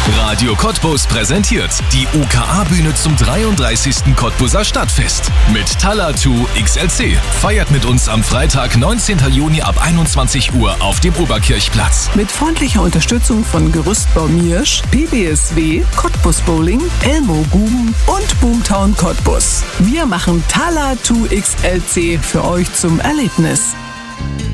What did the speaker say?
Radio Cottbus präsentiert die UKA-Bühne zum 33. Cottbuser Stadtfest mit Tallatu XLC. Feiert mit uns am Freitag, 19. Juni ab 21 Uhr auf dem Oberkirchplatz. Mit freundlicher Unterstützung von Gerüstbau Miersch, PBSW, Cottbus Bowling, Elmo Guben und Boomtown Cottbus. Wir machen Tallatu XLC für euch zum Erlebnis.